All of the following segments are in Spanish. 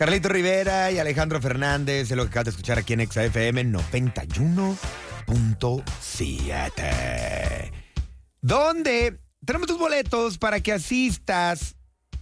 Carlito Rivera y Alejandro Fernández, es lo que acabas de escuchar aquí en XFM 91.7. Donde tenemos tus boletos para que asistas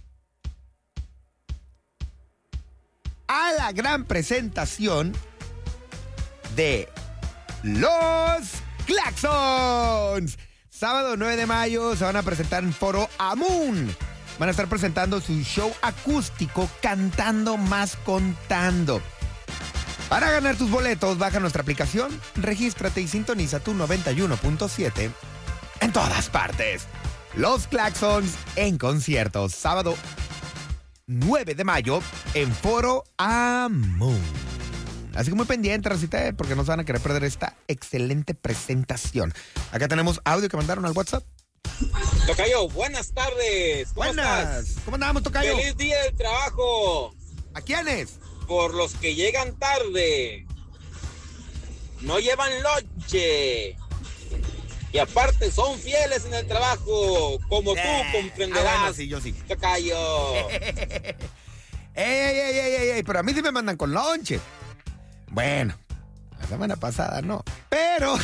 a la gran presentación de Los Claxons. Sábado 9 de mayo se van a presentar en Foro Amun. Van a estar presentando su show acústico Cantando Más Contando. Para ganar tus boletos, baja nuestra aplicación, regístrate y sintoniza tu 91.7 en todas partes. Los Claxons en conciertos, sábado 9 de mayo en Foro Amun. Así que muy pendiente, Racita, porque no se van a querer perder esta excelente presentación. Acá tenemos audio que mandaron al WhatsApp. Tocayo, buenas tardes. ¿Cómo estás? ¿Cómo andamos, Tocayo? ¡Feliz día del trabajo! ¿A quiénes? Por los que llegan tarde. No llevan lonche. Y aparte son fieles en el trabajo, como tú comprenderás. Bueno, sí, yo sí. Tocayo. ¡Ey! Pero a mí sí me mandan con lonche. Bueno, la semana pasada no. Pero...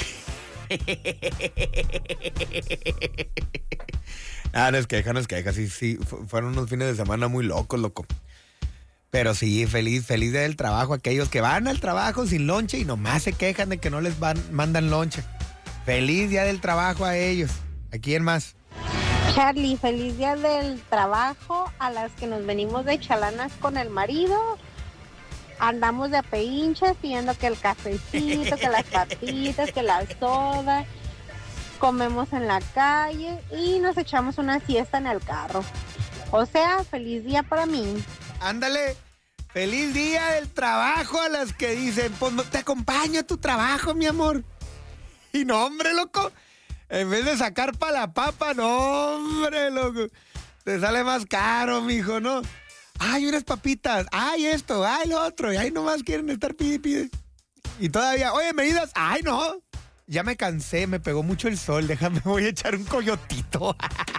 no es queja. Sí, fueron unos fines de semana muy locos, loco. Pero sí, feliz día del trabajo. Aquellos que van al trabajo sin lonche y nomás se quejan de que no les mandan lonche. Feliz día del trabajo a ellos. ¿A quién más? Charlie, feliz día del trabajo a las que nos venimos de chalanas con el marido. Andamos de peinchas pidiendo que el cafecito, que las papitas, que la soda. Comemos en la calle y nos echamos una siesta en el carro. O sea, feliz día para mí. Ándale, feliz día del trabajo a las que dicen, pues te acompaño a tu trabajo, mi amor. Y no, hombre, loco, en vez de sacar para la papa, no, hombre, loco, te sale más caro, mijo, ¿no? Ay, unas papitas, ay, esto, ay, lo otro, y ahí nomás quieren estar pide. Y todavía, oye, medidas, ay, no, ya me cansé, me pegó mucho el sol, déjame, voy a echar un coyotito.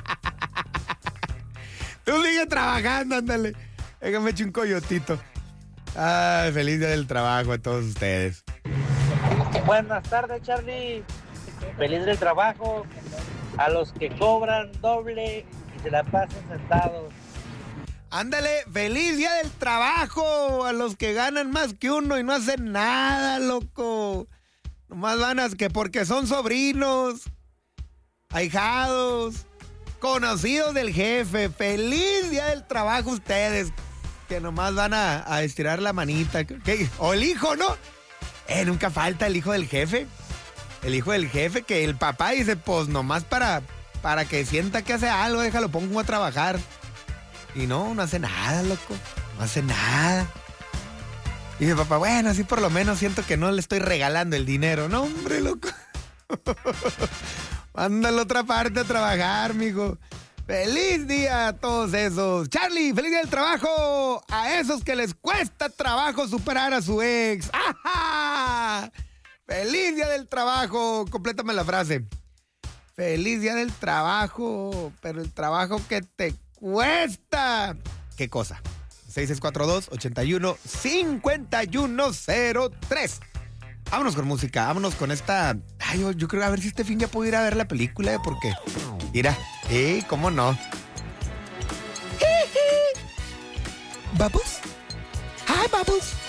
Tú sigue trabajando, ándale, déjame echar un coyotito. Ay, feliz día del trabajo a todos ustedes. Buenas tardes, Charlie. Feliz del trabajo a los que cobran doble y se la pasan sentados. Ándale, feliz día del trabajo a los que ganan más que uno y no hacen nada, loco. Nomás van a que porque son sobrinos, ahijados, conocidos del jefe. Feliz día del trabajo ustedes, que nomás van a estirar la manita. ¿Qué? O el hijo, ¿no? Nunca falta el hijo del jefe. El hijo del jefe que el papá dice, pues nomás para que sienta que hace algo, déjalo, pongo a trabajar. Y no hace nada, loco. No hace nada. Y dice, papá, bueno, así por lo menos siento que no le estoy regalando el dinero. No, hombre, loco. Manda a la otra parte a trabajar, mijo. ¡Feliz día a todos esos! Charlie, feliz día del trabajo a esos que les cuesta trabajo superar a su ex. ¡Ajá! ¡Feliz día del trabajo! Complétame la frase. Feliz día del trabajo, pero el trabajo que te cuesta. ¿Qué cosa? 6642-81-5103. Vámonos con música, vámonos con esta... Ay, yo creo a ver si este fin ya puedo ir a ver la película, porque... Mira, ¿cómo no? Bubbles. Hi, Bubbles.